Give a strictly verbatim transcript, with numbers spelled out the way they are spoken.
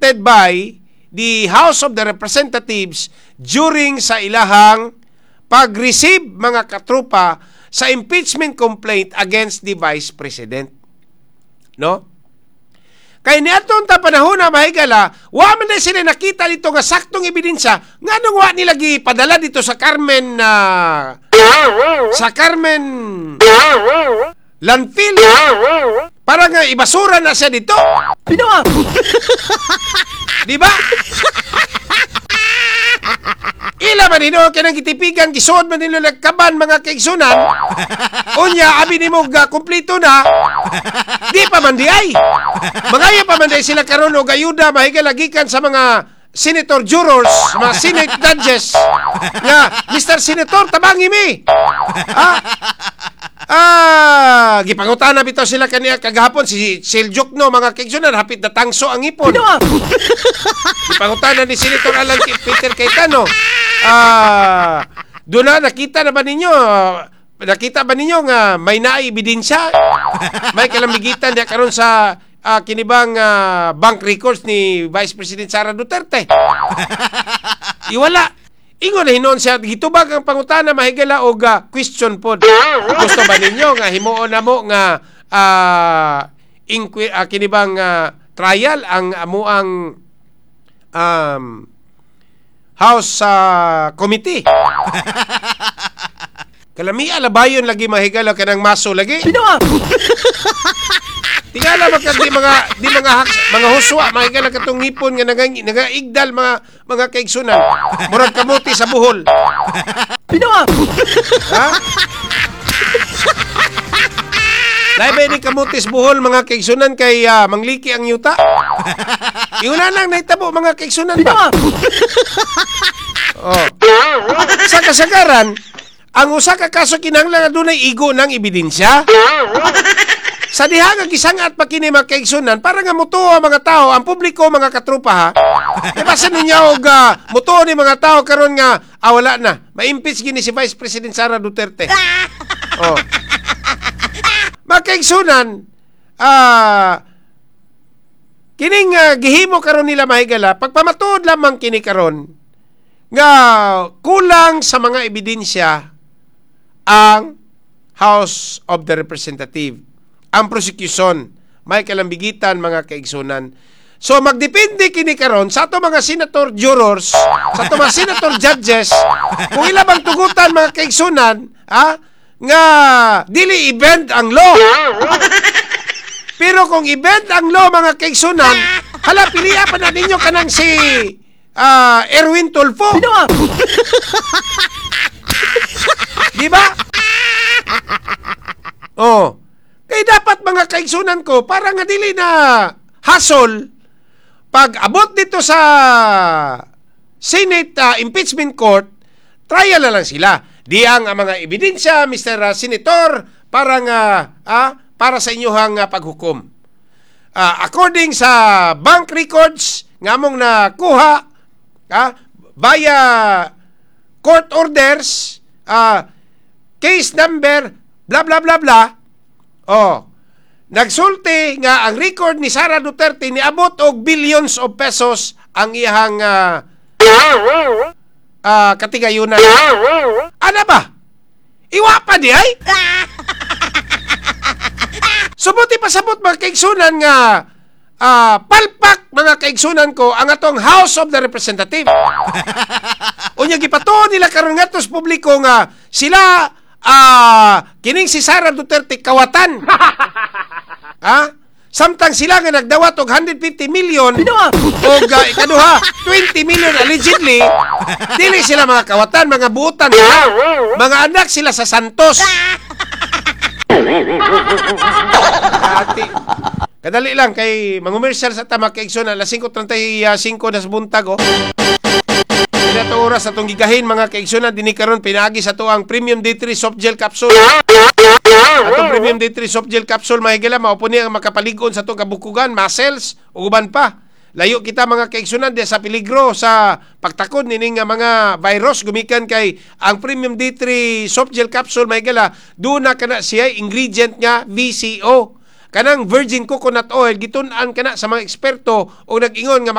presented by the House of the Representatives during sa ilahang pag-receive mga katrupa sa impeachment complaint against the Vice President. No? Kaya niadtong ta panahon na mahigala, wa man na sila nakita dito nga saktong ebidensya nga nung wa nila gipadala dito sa Carmen na uh, sa Carmen landfill para nga ibasura na siya dito. Pinawa! Di ba? Ila man nino kanang gitipigan gisod man nilo nagkaban mga kaigsunan. Unya abi nimo ga kompleto na. Di pa man di ay. Mangaya pa man di sila karon og ayuda mahigala gikan sa mga senator jurors, mga senate judges. Nga, Mister Senator, tabangi mi. Ha? Ah, gipangutan na bitaw sila kaniya kagahapon si Seljok no mga kaigsunan hapit na tangso ang ipon. Gipangutan na ni Senator Alan Peter Cayetano. Ah, doon na nakita na ba ninyo? Nakita ba ninyo nga may naibidensya? May kalamigitan diya karon sa uh, kinibang uh, bank records ni Vice President Sara Duterte. Iwala. Ingon na hinon siya, gitubag ang pangutana mahigala o uh, question pod. Gusto ba ninyo nga himuon na mo nga uh, inqui- uh, kinibang uh, trial ang amuang um, House uh, Committee? Kalami alabayon lagi mahigala kanang maso lagi. Pinawa! Tingala magka di mga di mga haks, mga huswa mahigala katong ngipon nga naga, nagaigdal mga mga kaigsunan. Murag kamuti sa buhol. Pinawa! Ha? Dahil ba ni kamutis buhol mga kaigsunan kay uh, mangliki ang yuta? Iuna lang naitabo mga kaigsunan ba? Oh. Sa kasagaran, ang usa ka kaso kinahanglan adunay igo ng ebidensya. Sa diha nga gisangat pa kini mga kaigsunan para nga mutuo ang mga tao, ang publiko mga katrupa ha. Ibasa ninyo og uh, mutuo ni mga tao karon nga ah, wala na. Ma-impeach gini si Vice President Sara Duterte. Oh. Mga kaigsunan, ah uh, kining uh, gihimo karon nila mahigala pagpamatuod lamang kini karon nga kulang sa mga ebidensya ang House of the Representative. Ang prosecution may kalambigitan mga kaigsunan. So magdepende kini karon sa ato mga senator jurors, sa ato mga senator judges, kung ila bang tugutan mga kaigsunan, ha, nga dili i-bend ang law. Pero kung i-bend ang law mga kaigsunan, hala piliya pa na ninyo kanang si uh, Erwin Tulfo. Di ba? Oh. Kaya dapat mga kaigsunan ko, para nga dili na hassle, pag abot dito sa Senate uh, Impeachment Court, trial na lang sila. Di ang uh, mga ebidensya, Mister Uh, Senator, para nga, uh, para sa inyohang uh, paghukom. Uh, according sa bank records, nga mong nakuha, uh, via court orders, uh, case number, blah, blah, blah, blah, oh, nagsulti nga ang record ni Sara Duterte niabot og billions of pesos ang iyang uh, uh, katigayunan. Ano ba? Iwa pa di ay? Subuti pasabot mga kaigsunan nga uh, palpak mga kaigsunan ko ang atong House of the Representative. Unya gipatuon nila karon ngadto sa publiko nga sila Ah, uh, kining si Sara Duterte kawatan. Ha? Samtang sila nga nagdawat og one hundred fifty million og uh, ikaduha twenty million allegedly, dili sila mga kawatan, mga buutan sila. Mga anak sila sa Santos. Ati. Kadali lang kay mangumersal sa tama kaigsoon alas five thirty-five na sa buntag oh. Ila to oras atong gigahin mga kaigsunan dinhi karon pinagi sa to ang Premium D three soft gel capsule. Atong Premium D three soft gel capsule mahigala mao po niya ang makapaligon sa to kabukugan, muscles ug uban pa. Layo kita mga kaigsunan di sa peligro sa pagtakod nining mga virus gumikan kay ang Premium D three soft gel capsule mahigala doon na kana siya ingredient nga V C O. Kanang virgin coconut oil gitun-an kana sa mga eksperto o nag-ingon nga